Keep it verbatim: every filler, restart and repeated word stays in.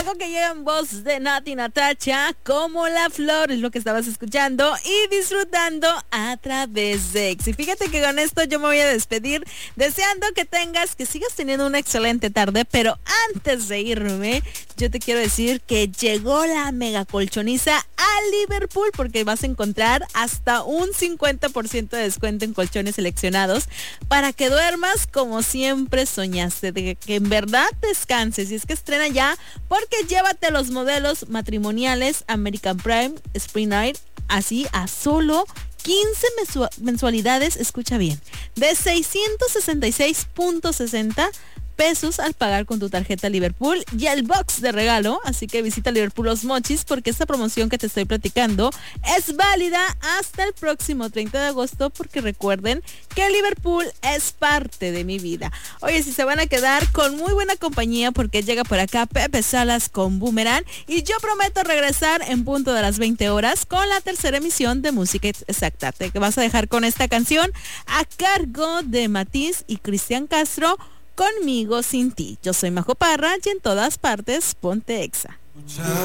Luego que llega en voz de Nati Natacha, Como la flor, es lo que estabas escuchando y disfrutando a través de X. Y fíjate que con esto yo me voy a despedir, deseando que tengas, que sigas teniendo una excelente tarde, pero antes de irme, yo te quiero decir que llegó la mega colchoniza a Liverpool, porque vas a encontrar hasta un cincuenta por ciento de descuento en colchones seleccionados para que duermas como siempre soñaste, de que en verdad descanses. Y es que estrena ya, porque llévate los modelos matrimoniales American Prime Spring Night así a solo quince mensualidades, escucha bien, de seiscientos sesenta y seis punto sesenta pesos al pagar con tu tarjeta Liverpool y el box de regalo. Así que visita Liverpool Los Mochis, porque esta promoción que te estoy platicando es válida hasta el próximo treinta de agosto, porque recuerden que Liverpool es parte de mi vida. Oye, si se van a quedar con muy buena compañía, porque llega por acá Pepe Salas con Boomerang, y yo prometo regresar en punto de las veinte horas con la tercera emisión de Música Exacta. Te vas a dejar con esta canción a cargo de Matiz y Cristian Castro, Conmigo sin ti. Yo soy Majo Parra y en todas partes ponte Exa.